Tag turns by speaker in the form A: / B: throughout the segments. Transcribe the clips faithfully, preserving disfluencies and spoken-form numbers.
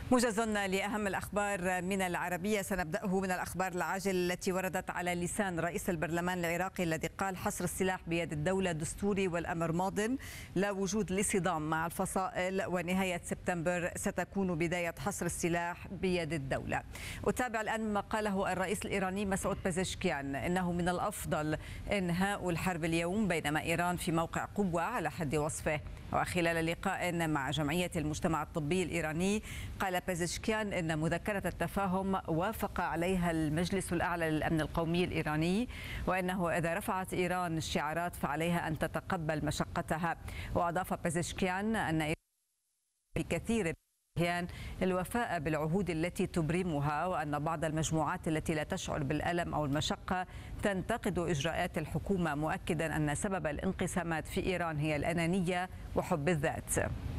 A: موجز لأهم الأخبار من العربية، سنبدأه من الأخبار العاجلة التي وردت على لسان رئيس البرلمان العراقي الذي قال حصر السلاح بيد الدولة دستوري والأمر ماض، لا وجود لصدام مع الفصائل، ونهاية سبتمبر ستكون بداية حصر السلاح بيد الدولة. أتابع الآن ما قاله الرئيس الإيراني مسعود بزشكيان، إنه من الأفضل إنهاء الحرب اليوم بينما إيران في موقع قوة على حد وصفه. وخلال لقاء مع جمعية المجتمع الطبي الإيراني قال بزشكيان إن مذكرة التفاهم وافق عليها المجلس الأعلى للأمن القومي الإيراني، وأنه إذا رفعت إيران الشعارات فعليها أن تتقبل مشقتها. وأضاف بزشكيان أن إيران في كثير الوفاء بالعهود التي تبرمها، وأن بعض المجموعات التي لا تشعر بالألم أو المشقة تنتقد إجراءات الحكومة، مؤكدا أن سبب الانقسامات في إيران هي الأنانية وحب الذات.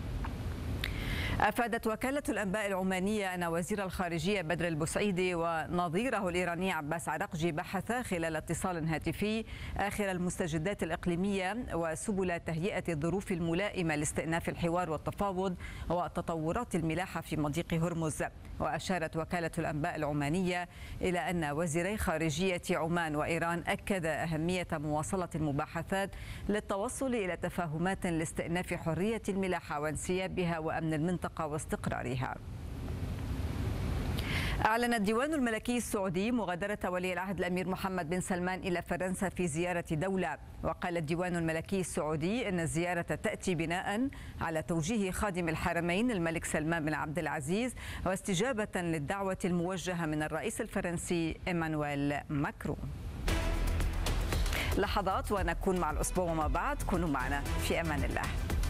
A: أفادت وكالة الأنباء العمانية أن وزير الخارجية بدر البوسعيدي ونظيره الإيراني عباس عراقجي بحثا خلال اتصال هاتفي آخر المستجدات الإقليمية وسبل تهيئة الظروف الملائمة لاستئناف الحوار والتفاوض وتطورات الملاحة في مضيق هرمز. وأشارت وكالة الأنباء العمانية إلى أن وزيري خارجية عمان وإيران أكدا أهمية مواصلة المباحثات للتوصل إلى تفاهمات لاستئناف حرية الملاحة وانسيابها وأمن المنطقة واستقرارها. أعلن الديوان الملكي السعودي مغادرة ولي العهد الأمير محمد بن سلمان إلى فرنسا في زيارة دولة. وقال الديوان الملكي السعودي أن الزيارة تأتي بناء على توجيه خادم الحرمين الملك سلمان بن عبد العزيز واستجابة للدعوة الموجهة من الرئيس الفرنسي إيمانويل ماكرون. لحظات ونكون مع الأسبوع وما بعد، كونوا معنا في أمان الله.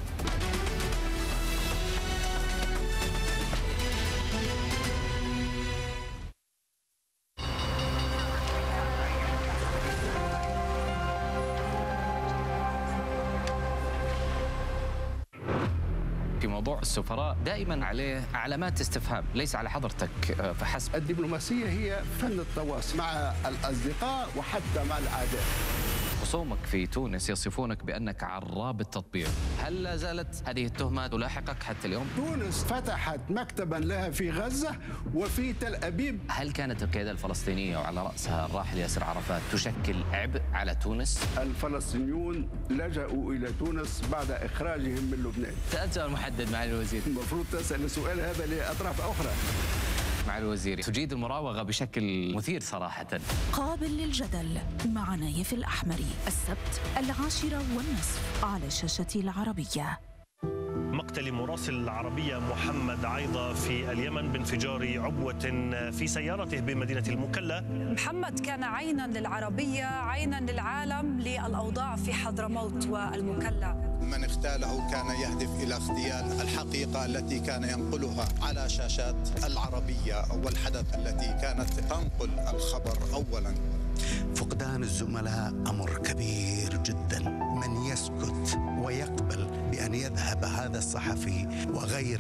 B: في موضوع السفراء دائما عليه علامات استفهام، ليس على حضرتك فحسب.
C: الدبلوماسية هي فن التواصل مع الأصدقاء وحتى مع الأعداء.
B: خصومك في تونس يصفونك بأنك عراب التطبيع، هل لا زالت هذه التهمة تلاحقك حتى اليوم؟
C: تونس فتحت مكتبا لها في غزة وفي تل أبيب.
B: هل كانت القيادة الفلسطينية وعلى رأسها الراحل ياسر عرفات تشكل عبء على تونس؟
C: الفلسطينيون لجأوا إلى تونس بعد إخراجهم من لبنان.
B: سألت سؤال محدد مع الوزير.
C: المفروض تسأل السؤال هذا لأطراف أخرى.
B: مع الوزير تجيد المراوغة بشكل مثير صراحة.
D: قابل للجدل مع نايف الأحمري السبت العاشرة والنصف على شاشة العربية.
E: مقتل مراسل العربية محمد عيضة في اليمن بانفجار عبوة في سيارته بمدينة المكلا.
F: محمد كان عينا للعربية، عينا للعالم للأوضاع في حضرموت والمكلا.
G: من اغتاله كان يهدف إلى اغتيال الحقيقة التي كان ينقلها على شاشات العربية والحدث التي كانت تنقل الخبر أولا.
H: فقدان الزملاء أمر كبير جدا، من يسكت ويقبل بأن يذهب هذا الصحفي وغيره